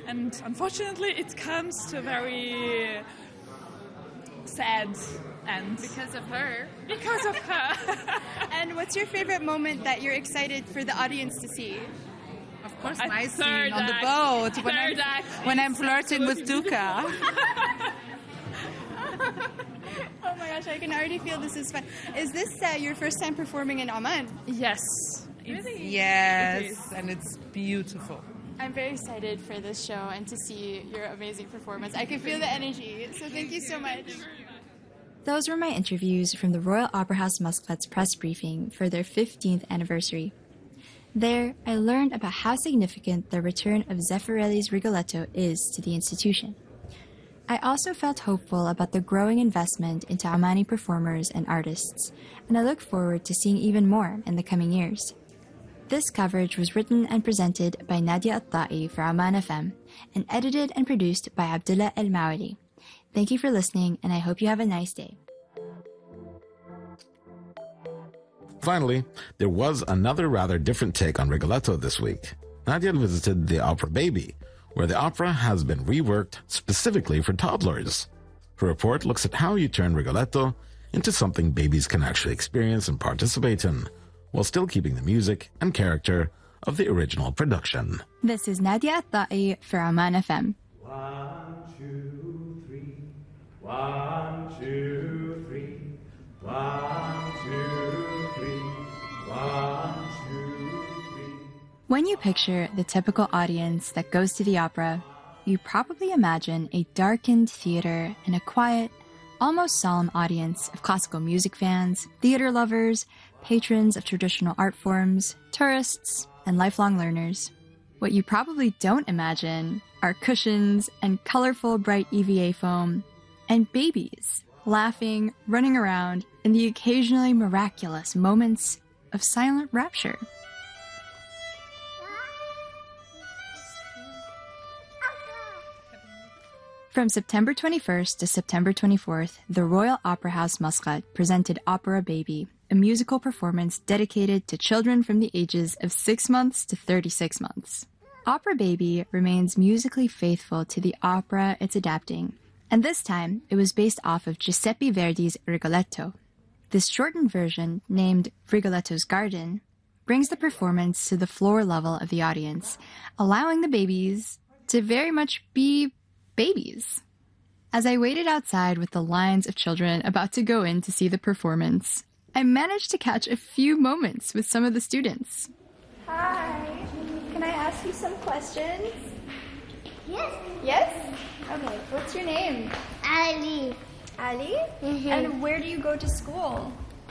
And unfortunately, it comes to a very sad end. Because of her. Because of her. And what's your favorite moment that you're excited for the audience to see? Of course, my scene Third on the act. boat When I'm flirting with Duka. Oh my gosh, I can already feel this is fun. Is this your first time performing in Oman? Yes. Really? Yes, and it's beautiful. I'm very excited for this show and to see your amazing performance. I can feel the energy, so thank you so much. Those were my interviews from the Royal Opera House Muscat's press briefing for their 15th anniversary. There, I learned about how significant the return of Zeffirelli's Rigoletto is to the institution. I also felt hopeful about the growing investment into Omani performers and artists, and I look forward to seeing even more in the coming years. This coverage was written and presented by Nadia At-Ta'i for Oman FM and edited and produced by Abdullah El Mawali. Thank you for listening, and I hope you have a nice day. Finally, there was another rather different take on Rigoletto this week. Nadia visited the Opera Baby, where the opera has been reworked specifically for toddlers. Her report looks at how you turn Rigoletto into something babies can actually experience and participate in, while still keeping the music and character of the original production. This is Nadia At-Ta'i for Oman FM. 1, 2, 3. 1, 2, 3. 1, 2, 3. 1, 2, 3. When you picture the typical audience that goes to the opera, you probably imagine a darkened theater and a quiet, almost solemn audience of classical music fans, theater lovers, patrons of traditional art forms, tourists, and lifelong learners. What you probably don't imagine are cushions and colorful bright EVA foam, and babies laughing, running around in the occasionally miraculous moments of silent rapture. From September 21st to September 24th, the Royal Opera House Muscat presented Opera Baby, a musical performance dedicated to children from the ages of 6 months to 36 months. Opera Baby remains musically faithful to the opera it's adapting, and this time it was based off of Giuseppe Verdi's Rigoletto. This shortened version, named Rigoletto's Garden, brings the performance to the floor level of the audience, allowing the babies to very much be babies. As I waited outside with the lines of children about to go in to see the performance, I managed to catch a few moments with some of the students. Hi, can I ask you some questions? Yes. Yes? Okay, what's your name? Ali. Ali? Mm-hmm. And where do you go to school?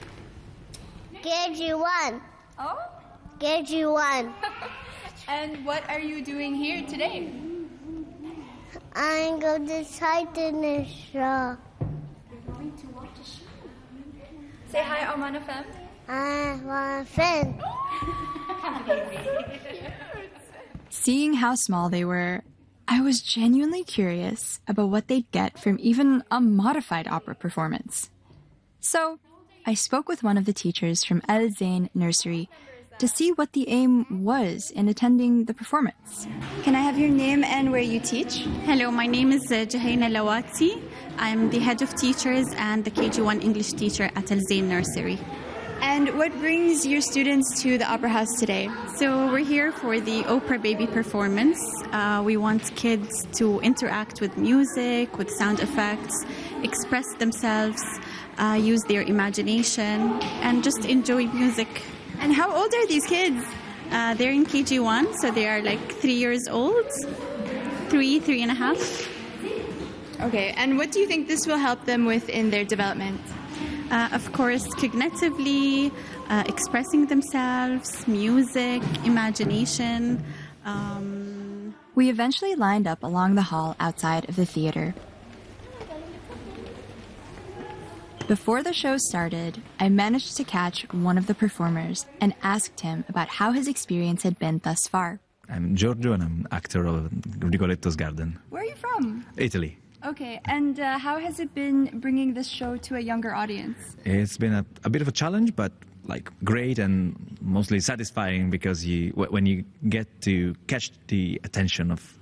KG1. Oh? KG1. And what are you doing here today? I'm going to sight in the show. You're going to watch a show. Say hi, Oman FM. I want a friend. Seeing how small they were, I was genuinely curious about what they'd get from even a modified opera performance. So, I spoke with one of the teachers from Al Zain Nursery to see what the aim was in attending the performance. Can I have your name and where you teach? Hello, my name is Jahaina Lawati. I'm the head of teachers and the KG1 English teacher at Al Zain Nursery. And what brings your students to the Opera House today? So we're here for the Opera Baby performance. We want kids to interact with music, with sound effects, express themselves, use their imagination, and just enjoy music. And how old are these kids? They're in KG1, so they are like 3 years old, 3.5. Okay, and what do you think this will help them with in their development? Of course, cognitively, expressing themselves, music, imagination. We eventually lined up along the hall outside of the theater. Before the show started, I managed to catch one of the performers and asked him about how his experience had been thus far. I'm Giorgio and I'm actor of Rigoletto's Garden. Where are you from? Italy. Okay, and how has it been bringing this show to a younger audience? It's been a bit of a challenge, but like great and mostly satisfying because when you get to catch the attention of